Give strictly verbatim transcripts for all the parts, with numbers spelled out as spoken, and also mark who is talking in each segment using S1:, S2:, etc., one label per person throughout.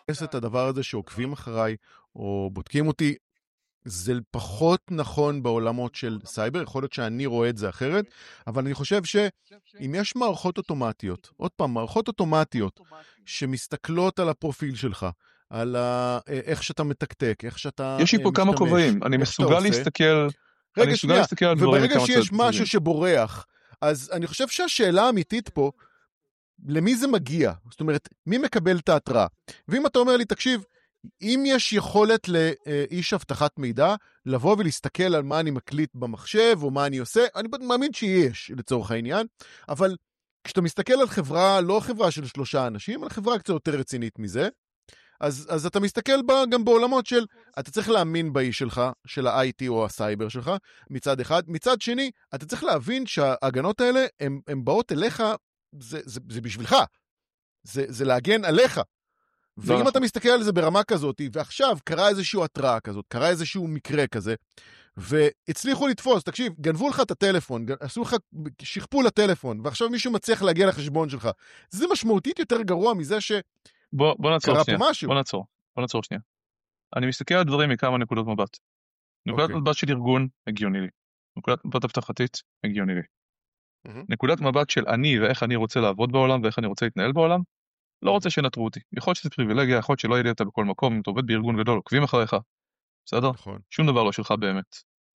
S1: את הדבר הזה שעוקבים אחריי, או בודקים אותי, זה פחות נכון בעולמות של סייבר, יכול להיות שאני רואה את זה אחרת, אבל אני חושב שאם יש מערכות אוטומטיות, עוד פעם, מערכות אוטומטיות, שמסתכלות על הפרופיל שלך, על ה... איך שאתה מתקתק, איך שאתה
S2: יש לי פה
S1: משתמש,
S2: כמה כובעים, אני מסוגל להסתכל,
S1: רגע, שנייה, וברגע שיש משהו
S2: צדדים.
S1: שבורח, אז אני חושב שהשאלה האמיתית פה, למי זה מגיע? זאת אומרת, מי מקבל את ההתראה? ואם אתה אומר לי, תקשיב, אם יש יכולת לאיש הבטחת מידע, לבוא ולהסתכל על מה אני מקליט במחשב, או מה אני עושה, אני מאמין שיש, לצורך העניין, אבל כשאתה מסתכל על חברה, לא חברה של שלושה אנשים, אלא חברה קצת יותר רצינית מזה, אז, אז אתה מסתכל בה גם בעולמות של, אתה צריך להאמין באיש שלך, של ה-איי טי או הסייבר שלך, מצד אחד. מצד שני, אתה צריך להבין שההגנות האלה, הן באות אליך, זה, זה, זה בשבילך. זה, זה להגן עליך. ואם אתה מסתכל על זה ברמה כזאת, ועכשיו קרה איזשהו התראה כזאת, קרה איזשהו מקרה כזה, והצליחו לתפוס, תקשיב, גנבו לך את הטלפון, עשו לך, שכפו לטלפון, ועכשיו מישהו מצליח להגיע לחשבון שלך. זה משמעותית יותר גרוע מזה ש...
S2: בוא, בוא נעצור שנייה, בוא נעצור, בוא נעצור שנייה. אני מסתכל על דברים מכמה נקודות מבט. נקודת מבט של ארגון, הגיוני לי. נקודת מבט הבטחתית, הגיוני לי. נקודת מבט של אני ואיך אני רוצה לעבוד בעולם, ואיך אני רוצה להתנהל בעולם, לא רוצה שנטרו אותי. יכול להיות שזה פריבילגיה, יכול להיות שלא יהיה לי אותה בכל מקום, אם אתה עובד בארגון גדול, עוקבים אחריך. בסדר? שום דבר לא שלך באמת.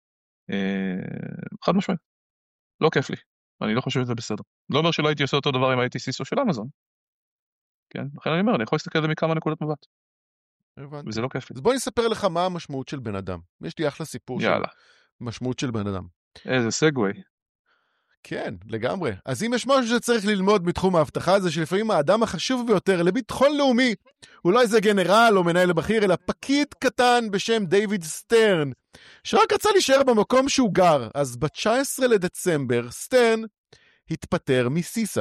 S2: חד משמעית. לא כיף לי. אני לא חושב שזה בסדר. לא אומר שלא הייתי עושה אותו דבר אם הייתי סיסו של אמזון. כן? לכן אני אומר, אני יכול להסתכל על זה מכמה נקודות מבט.
S1: הבנתי.
S2: וזה לא כיף לי.
S1: אז בוא נספר לך מה המשמעות של בן אדם. יש לי אחלה סיפור
S2: יאללה.
S1: של משמעות של בן אדם.
S2: איזה סגווי.
S1: כן, לגמרי. אז אם יש משהו שצריך ללמוד בתחום ההבטחה, זה שלפעמים האדם החשוב ביותר לביטחון לאומי, אולי זה גנרל או מנהל בכיר, אלא פקיד קטן בשם דיוויד סטרן, שרק רצה להישאר במקום שהוא גר. אז ב-תשעה עשר לדצמבר, סטרן התפטר מסיסה.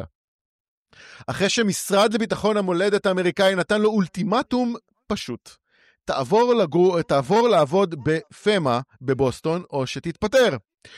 S1: אחרי שמשרד לביטחון המולדת האמריקאי נתן לו אולטימטום פשוט. תעבור, לגור, תעבור לעבוד בפמה בבוסטון או שתתפטר.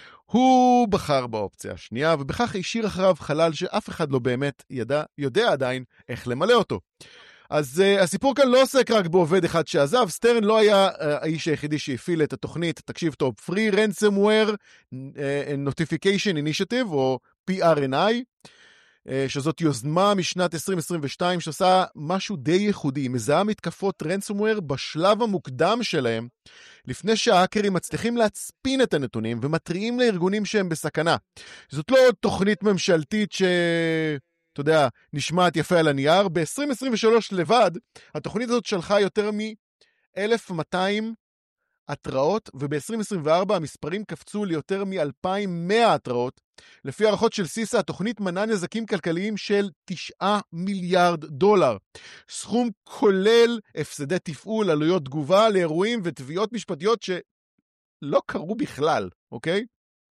S1: הוא בחר באופציה השנייה, ובכך השאיר אחריו חלל שאף אחד לא באמת ידע, יודע עדיין איך למלא אותו. אז uh, הסיפור כאן לא עוסק רק בעובד אחד שעזב. סטרן לא היה uh, האיש היחידי שהפעיל את התוכנית, תקשיב טוב, Free Ransomware uh, Notification Initiative, או פי אר אן איי, uh, שזאת יוזמה משנת עשרים עשרים ושתיים, שעושה משהו די ייחודי, מזהה מתקפות Ransomware בשלב המוקדם שלהם, לפני שההאקרים מצליחים להצפין את הנתונים ומטריעים לארגונים שהם בסכנה. זאת לא תוכנית ממשלתית ש... אתה יודע, נשמעת יפה על הנייר. ב-עשרים עשרים ושלוש לבד, התוכנית הזאת שלחה יותר מ-אלף ומאתיים התראות, וב-עשרים עשרים וארבע המספרים קפצו ליותר מ-אלפיים ומאה התראות. לפי הערכות של סיסה, התוכנית מנעה נזקים כלכליים של תשעה מיליארד דולר. סכום כולל הפסדי תפעול, עלויות תגובה לאירועים ותביעות משפטיות שלא קרו בכלל, אוקיי?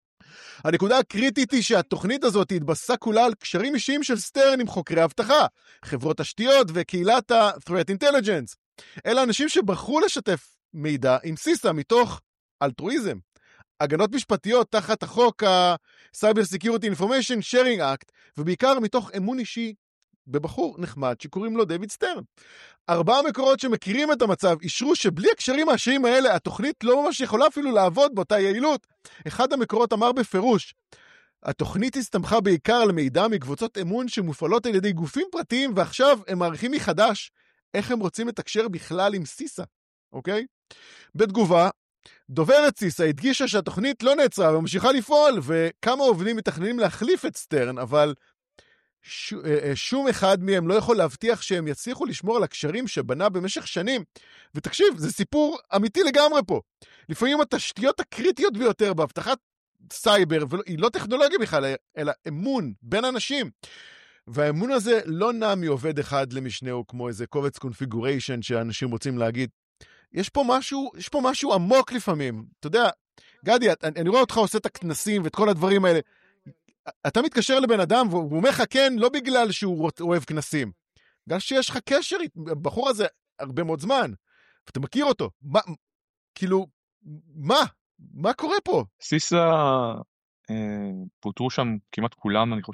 S1: הנקודה הקריטית היא שהתוכנית הזאת התבססה כולה על קשרים אישיים של סטרן עם חוקרי אבטחה, חברות תשתיות וקהילת ה-Threat Intelligence. אלה אנשים שבחרו לשתף מידע עם סיסה מתוך אלטרואיזם. הגנות משפטיות תחת החוק ה-Cyber Security Information Sharing Act, ובעיקר מתוך אמון אישי בבחור נחמד שקוראים לו דיוויד סטרן. ארבעה מקורות שמכירים את המצב אישרו שבלי הקשרים האישיים האלה התוכנית לא ממש יכולה אפילו לעבוד באותה יעילות. אחד המקורות אמר בפירוש, התוכנית הסתמכה בעיקר על מידע מקבוצות אמון שמופעלות על ידי גופים פרטיים, ועכשיו הם מעריכים מחדש איך הם רוצים לתקשר בכלל עם סיסה, אוקיי? בתגובה, דוברת סיסה הדגישה שהתוכנית לא נעצרה וממשיכה לפעול, וכמה עובדים מתכננים להחליף את סטרן, אבל ש... שום אחד מהם לא יכול להבטיח שהם יצליחו לשמור על הקשרים שבנה במשך שנים. ותקשיב, זה סיפור אמיתי לגמרי פה. לפעמים התשתיות הקריטיות ביותר בהבטחת סייבר, והיא לא טכנולוגיה בכלל, אלא אמון בין אנשים. והאמון הזה לא נע מעובד אחד למשנהו, כמו איזה קובץ קונפיגוריישן שאנשים רוצים להגיד. יש פה משהו, יש פה משהו עמוק לפעמים. אתה יודע, גדי, אני, אני רואה אותך עושה את הכנסים ואת כל הדברים האלה. אתה מתקשר לבן אדם והוא אומר לך כן, לא בגלל שהוא אוהב כנסים. בגלל שיש לך קשר, בחור הזה הרבה מאוד זמן, ואתה מכיר אותו. מה, כאילו, מה? מה קורה פה?
S2: סיסה, אה, פוטרו שם כמעט כולם, אני חושב.